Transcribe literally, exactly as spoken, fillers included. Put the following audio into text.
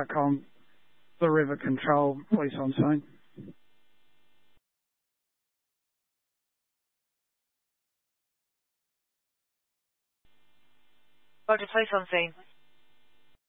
back on the river control, police on scene. Roger, police on scene.